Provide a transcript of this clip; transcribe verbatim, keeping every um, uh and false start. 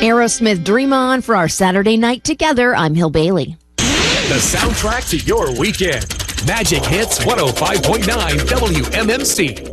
Aerosmith, Dream On for our Saturday night together. I'm Hill Bailey. The soundtrack to your weekend. Magic Hits one oh five point nine W M M C.